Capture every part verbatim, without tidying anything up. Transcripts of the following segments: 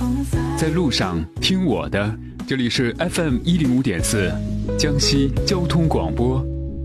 在路上听我的，这里是 F M 一零五点四，江西交通广播。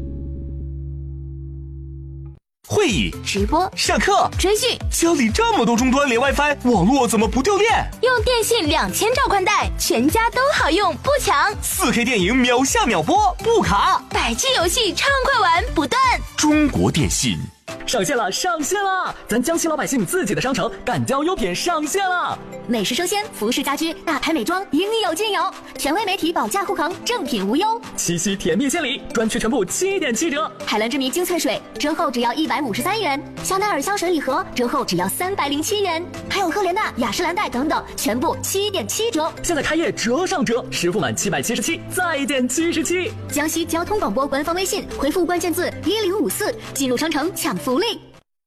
会议、 直播、 上课、 追剧， 家里这么多终端连 WiFi， 网络怎么不掉电？ 用电信两千兆宽带，全家都好用，不抢。 四 K 电影秒下秒播，不卡。 百 G 游戏畅快玩不断。 中国电信。 上线了，上线了！咱江西老百姓自己的商城敢交优品上线了。 美食生鲜、服饰家居、大牌美妆，应有尽有。权威媒体保价护航，正品无忧。 七夕甜蜜献礼，专区全部七点七折。 海蓝之谜精粹水折后只要一百五十三元，香奈儿香水礼盒折后只要三百零七元，还有赫莲娜、雅诗兰黛等等，全部七点七折。 现在开业折上折，实付满七百七十七再减七十七。 江西交通广播官方微信回复关键字一零五四，进入商城抢福利。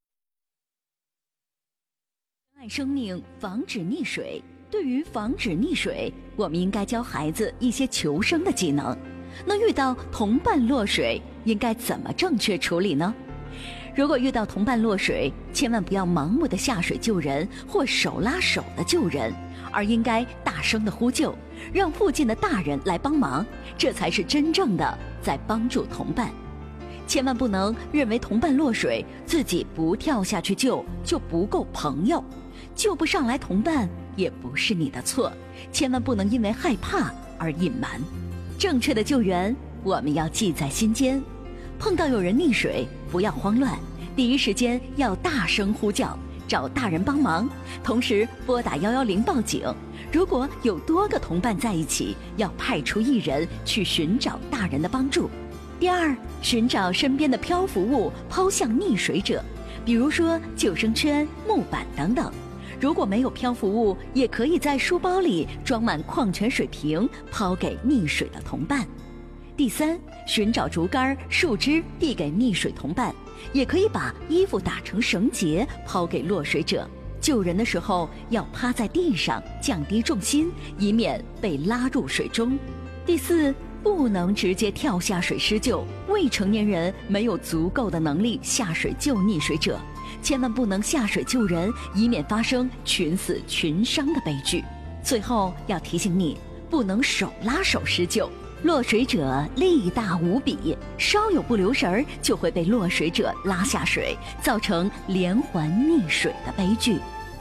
爱生命，防止溺水。对于防止溺水，我们应该教孩子一些求生的技能。那遇到同伴落水，应该怎么正确处理呢？如果遇到同伴落水，千万不要盲目的下水救人或手拉手的救人，而应该大声的呼救，让附近的大人来帮忙，这才是真正的在帮助同伴。千万不能认为同伴落水，自己不跳下去救就不够朋友，救不上来同伴也不是你的错，千万不能因为害怕而隐瞒。正确的救援我们要记在心间，碰到有人溺水不要慌乱，第一时间要大声呼叫，找大人帮忙，同时拨打一一零报警。如果有多个同伴在一起，要派出一人去寻找大人的帮助。第二，寻找身边的漂浮物抛向溺水者，比如说救生圈、木板等等。如果没有漂浮物，也可以在书包里装满矿泉水瓶，抛给溺水的同伴。第三，寻找竹竿、树枝递给溺水同伴，也可以把衣服打成绳结抛给落水者。救人的时候要趴在地上，降低重心，以免被拉入水中。第四，不能直接跳下水施救，未成年人没有足够的能力下水救溺水者，千万不能下水救人，以免发生群死群伤的悲剧。最后要提醒你，不能手拉手施救，落水者力大无比，稍有不留神就会被落水者拉下水，造成连环溺水的悲剧。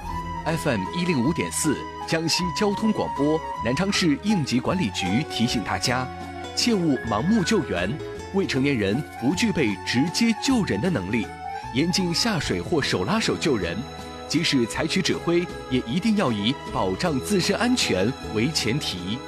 F M 一零五点四，江西交通广播南昌市应急管理局提醒大家，切勿盲目救援，未成年人不具备直接救人的能力，严禁下水或手拉手救人，即使采取指挥，也一定要以保障自身安全为前提。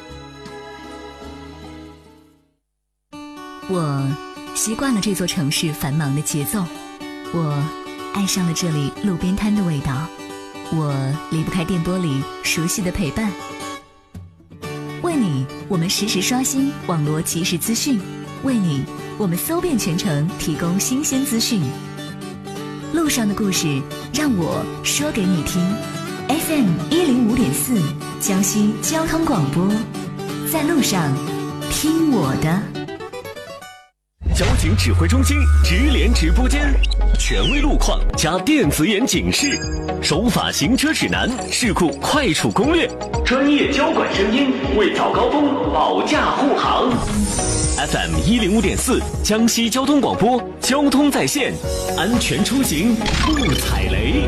我习惯了这座城市繁忙的节奏，我爱上了这里路边摊的味道，我离不开电波里熟悉的陪伴。为你，我们实时刷新网络即时资讯，为你，我们搜遍全城提供新鲜资讯。路上的故事，让我说给你听。F M 一零五点四，江西交通广播，在路上听我的。 交警指挥中心直连直播间，权威路况加电子眼警示，守法行车指南，事故快处攻略，专业交管声音为早高峰保驾护航。F M 一零五点四，江西交通广播，交通在线，安全出行不踩雷。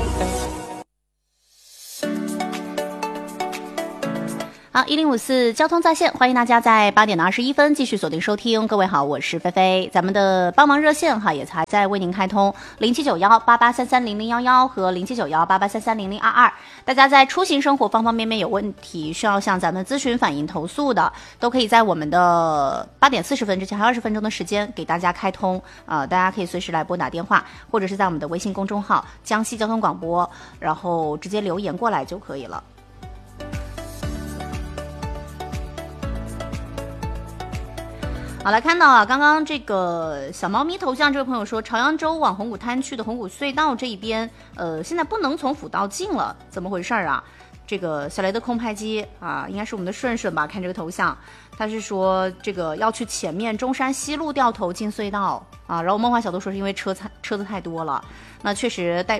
好，一零五四交通在线，欢迎大家在八点的二十一分继续锁定收听。各位好，我是菲菲，咱们的帮忙热线哈也还在为您开通零七九幺八八三三零零幺幺和零七九幺八八三三零零二二。大家在出行生活方方面面有问题需要向咱们咨询、反映、投诉的，都可以在我们的八点四十分之前还有二十分钟的时间给大家开通啊、呃，大家可以随时来拨打电话，或者是在我们的微信公众号江西交通广播，然后直接留言过来就可以了。好，来看到啊，刚刚这个小猫咪头像这位朋友说，朝阳州往红谷滩去的红谷隧道这一边，呃，现在不能从辅道进了，怎么回事啊？这个小雷的空拍机啊，应该是我们的顺顺吧？看这个头像，他是说这个要去前面中山西路掉头进隧道啊。然后梦幻小豆说是因为车车子太多了，那确实带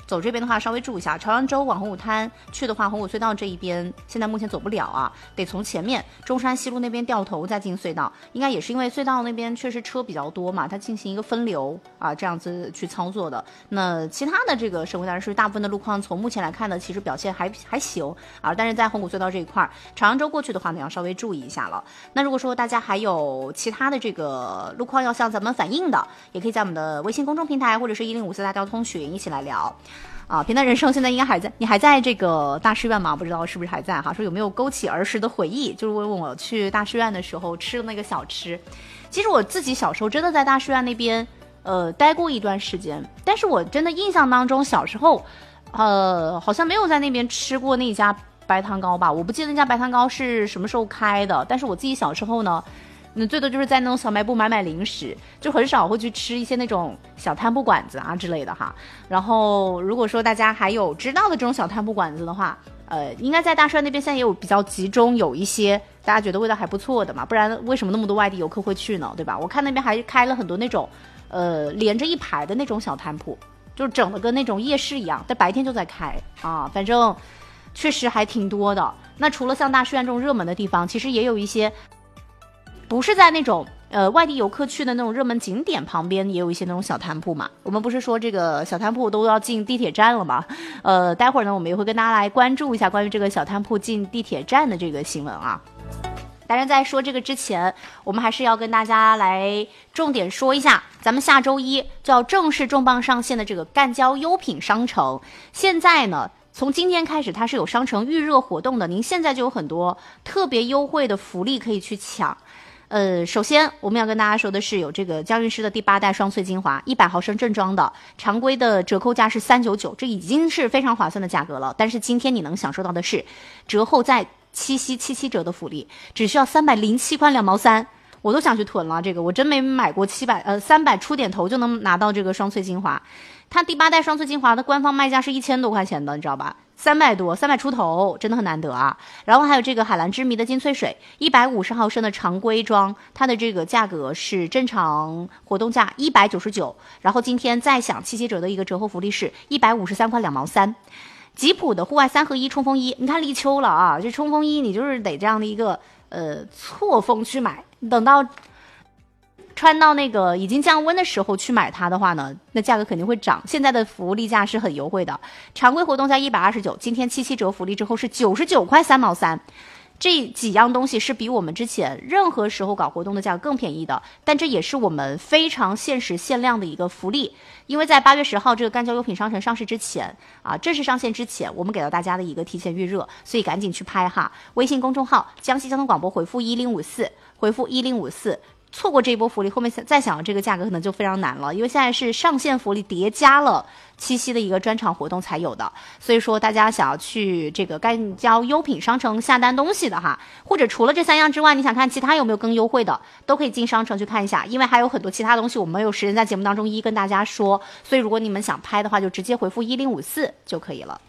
走这边的话稍微注意一下，朝阳洲往洪武滩去的话，洪武隧道这一边现在目前走不了啊，得从前面中山西路那边掉头再进隧道，应该也是因为隧道那边确实车比较多嘛，它进行一个分流啊，这样子去操作的。那其他的这个社会大是大部分的路况从目前来看呢，其实表现还还行啊，但是在洪武隧道这一块，朝阳洲过去的话呢，要稍微注意一下了。那如果说大家还有其他的这个路况要向咱们反映的，也可以在我们的微信公众平台或者是一零五四大交通群一起来聊。啊，平淡人生现在应该还在，你还在这个大师院吗？不知道是不是还在哈？说有没有勾起儿时的回忆？就是问我去大师院的时候吃的那个小吃。其实我自己小时候真的在大师院那边呃待过一段时间，但是我真的印象当中小时候呃好像没有在那边吃过那家白糖糕吧？我不记得那家白糖糕是什么时候开的，但是我自己小时候呢。那最多就是在那种小卖部买买零食，就很少会去吃一些那种小摊铺馆子啊之类的哈。然后如果说大家还有知道的这种小摊铺馆子的话，呃，应该在大山那边现在也有比较集中有一些大家觉得味道还不错的嘛，不然为什么那么多外地游客会去呢？对吧？我看那边还开了很多那种呃连着一排的那种小摊铺，就是整的跟那种夜市一样，但白天就在开啊，反正确实还挺多的。那除了像大师院这种热门的地方，其实也有一些。不是在那种呃外地游客去的那种热门景点旁边，也有一些那种小摊铺嘛。我们不是说这个小摊铺都要进地铁站了吗？呃，待会儿呢，我们也会跟大家来关注一下关于这个小摊铺进地铁站的这个新闻啊。当然，在说这个之前，我们还是要跟大家来重点说一下，咱们下周一就要正式重磅上线的这个赣交优品商城。现在呢。从今天开始，它是有商城预热活动的，您现在就有很多特别优惠的福利可以去抢。呃，首先我们要跟大家说的是，有这个江韵诗的第八代双萃精华，一百毫升正装的，常规的折扣价是三百九十九，这已经是非常划算的价格了。但是今天你能享受到的是折后在七夕七七折的福利，只需要三百零七块两毛三。我都想去囤了，这个我真没买过七百呃三百出点头就能拿到这个双萃精华。它第八代双萃精华的官方卖价是一千多块钱的，你知道吧？三百多，三百出头，真的很难得啊。然后还有这个海蓝之谜的金萃水，一百五十毫升的常规装，它的这个价格是正常活动价一百九十九，然后今天再享七七折的一个折后福利是一百五十三块两毛三。吉普的户外三合一冲锋衣，你看立秋了啊，这冲锋衣你就是得这样的一个呃错峰去买，等到穿到那个已经降温的时候去买它的话呢，那价格肯定会涨。现在的福利价是很优惠的，常规活动价一百二十九，今天七七折福利之后是九十九块三毛三。这几样东西是比我们之前任何时候搞活动的价格更便宜的，但这也是我们非常限时限量的一个福利，因为在八月十号这个赣交优品商城上市之前啊，正式上线之前，我们给到大家的一个提前预热，所以赶紧去拍哈。微信公众号江西交通广播回复一零五四，回复一零五四。错过这一波福利，后面再想这个价格可能就非常难了，因为现在是上线福利叠加了七夕的一个专场活动才有的，所以说大家想要去这个赣交优品商城下单东西的哈，或者除了这三样之外，你想看其他有没有更优惠的，都可以进商城去看一下，因为还有很多其他东西我们没有时间在节目当中一一跟大家说，所以如果你们想拍的话，就直接回复一零五四就可以了。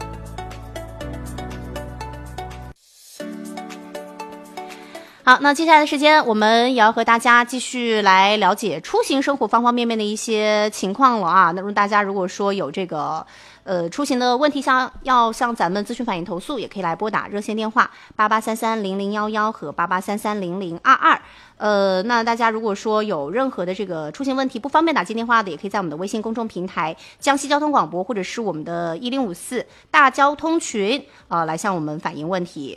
好，那接下来的时间我们也要和大家继续来了解出行生活方方面面的一些情况了啊。那么大家如果说有这个呃出行的问题向要向咱们咨询反映投诉，也可以来拨打热线电话八八三三零零一一和八八三三零零二二。呃，那大家如果说有任何的这个出行问题不方便打进电话的，也可以在我们的微信公众平台江西交通广播或者是我们的一零五四大交通群呃来向我们反映问题。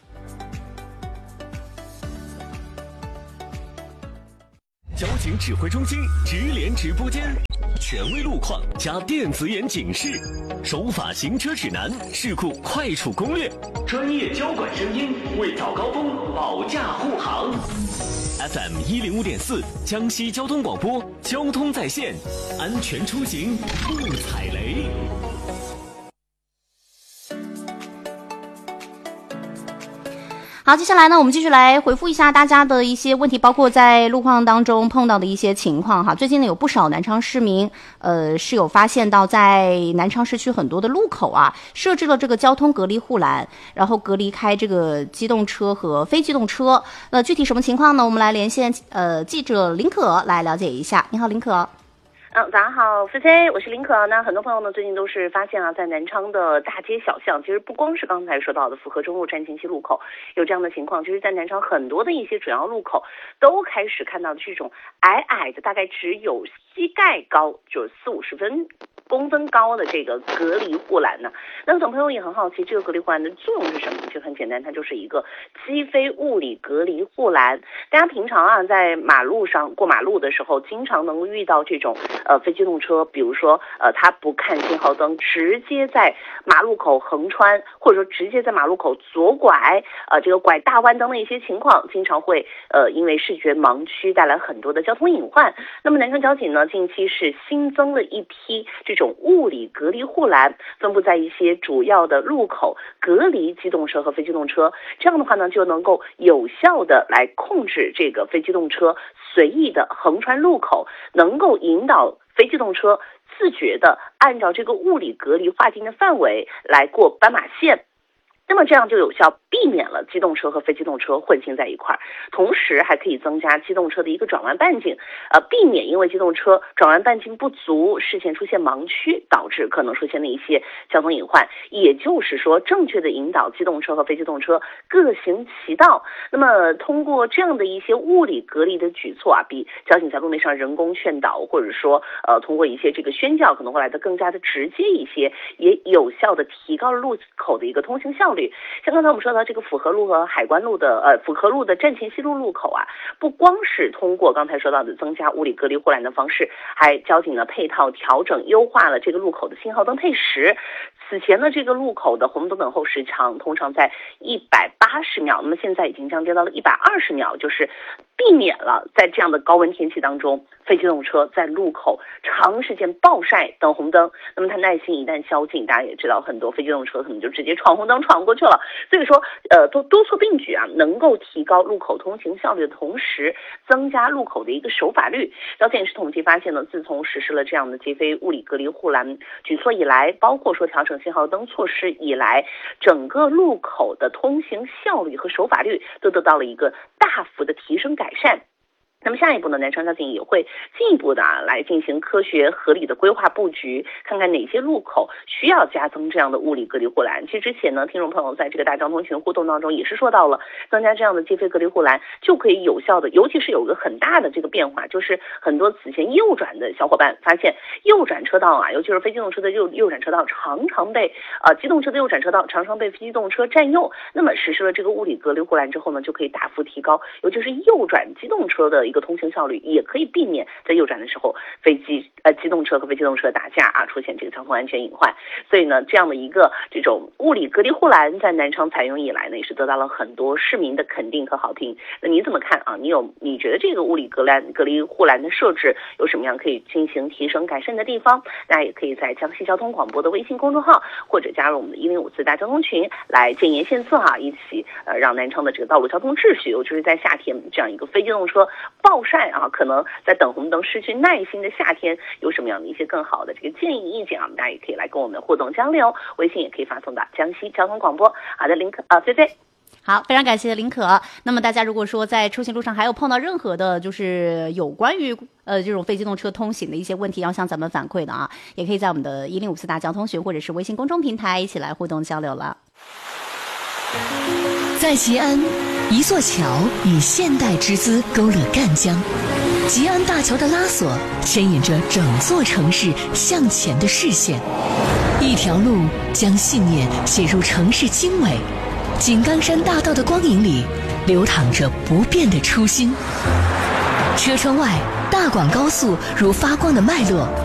交警指挥中心直连直播间，权威路况加电子眼警示，守法行车指南，事故快处攻略，专业交管声音为早高峰保驾护航。F M 一零五点四，江西交通广播，交通在线，安全出行不踩雷。 好，接下来呢，我们继续来回复一下大家的一些问题，包括在路况当中碰到的一些情况哈。最近呢，有不少南昌市民，呃，是有发现到在南昌市区很多的路口啊，设置了这个交通隔离护栏，然后隔离开这个机动车和非机动车。那具体什么情况呢？我们来连线呃记者林可来了解一下。你好，林可。 嗯，早上好，菲菲，我是林可。那很多朋友呢，最近都是发现啊，在南昌的大街小巷，其实不光是刚才说到的府河中路站前期路口有这样的情况，其实在南昌很多的一些主要路口都开始看到的这种矮矮的，大概只有膝盖高，就四五十分公分高的这个隔离护栏呢。那很多朋友也很好奇，这个隔离护栏的作用是什么？其实很简单，它就是一个击飞物理隔离护栏。大家平常啊，在马路上过马路的时候，经常能够遇到这种呃非机动车，比如说呃它不看信号灯，直接在马路口横穿，或者说直接在马路口左拐，呃这个拐大弯灯的一些情况，经常会呃因为视觉盲区带来很多的交通隐患。那么南昌交警呢，近期是新增了一批这种物理隔离护栏，分布在一些主要的路口，隔离机动车和非机动车。这样的话呢，就能够有效的来控制这个非机动车随意的横穿路口，能够引导非机动车自觉的按照这个物理隔离划定的范围来过斑马线。那么这样就有效避免了机动车和非机动车混行在一块儿，同时还可以增加机动车的一个转弯半径，呃，避免因为机动车转弯半径不足，视线出现盲区，导致可能出现的一些交通隐患。也就是说，正确的引导机动车和非机动车各行其道。那么通过这样的一些物理隔离的举措啊，比交警在路面上人工劝导，或者说呃通过一些这个宣教，可能会来得更加的直接一些，也有效的提高了路口的一个通行效率。像刚才我们说到这个府河路和海关路的呃府河路的站前西路路口啊，不光是通过刚才说到的增加物理隔离护栏的方式，还交警呢配套调整优化了这个路口的信号灯配时。此前呢，这个路口的红灯等候时长通常在一百八十秒，那么现在已经降低到了一百二十秒，就是避免了在这样的高温天气当中，非机动车在路口长时间暴晒等红灯。那么它耐心一旦宵禁，大家也知道，很多非机动车可能就直接闯红灯闯过去了。所以说，呃，多多措并举啊，能够提高路口通行效率的同时，增加路口的一个守法率。交警也是统计发现呢，自从实施了这样的击飞物理隔离护栏举措以来，包括说调整信号灯措施以来，整个路口的通行效率和守法率都得到了一个大幅的提升改善。那么下一步呢，南昌交警也会进一步的啊来进行科学合理的规划布局，看看哪些路口需要加增这样的物理隔离护栏。其实之前呢，听众朋友在这个大交通群互动当中也是说到了，增加这样的击飞隔离护栏就可以有效的，尤其是有个很大的这个变化，就是很多此前右转的小伙伴发现，右转车道啊，尤其是非机动车的右右转车道，常常被呃机动车的右转车道常常被非机动车占用。那么实施了这个物理隔离护栏之后呢，就可以大幅提高，尤其是右转机动车的一个通行效率，也可以避免在右转的时候飞机呃机动车和非机动车打架啊，出现这个交通安全隐患。所以呢，这样的一个这种物理隔离护栏在南昌采用以来呢，也是得到了很多市民的肯定和好评。那你怎么看啊？你有你觉得这个物理隔栏隔离护栏的设置有什么样可以进行提升改善的地方？大家也可以在江西交通广播的微信公众号或者加入我们的一零五四大交通群来建言献策啊，一起呃让南昌的这个道路交通秩序，尤其是在夏天这样一个非机动车暴晒啊，可能在等红灯失去耐心的夏天，有什么样的一些更好的这个建议意见啊？大家也可以来跟我们互动交流，微信也可以发送到江西交通广播。好的，林可啊，菲菲。 好，非常感谢林可。那么大家如果说在出行路上还有碰到任何的，就是有关于呃这种非机动车通行的一些问题，要向咱们反馈的啊，也可以在我们的一零五四大交通群或者是微信公众平台一起来互动交流了。 在吉安，一座桥以现代之姿勾勒赣江，吉安大桥的拉索牵引着整座城市向前的视线，一条路将信念写入城市经纬。井冈山大道的光影里流淌着不变的初心。车窗外，大广高速如发光的脉络，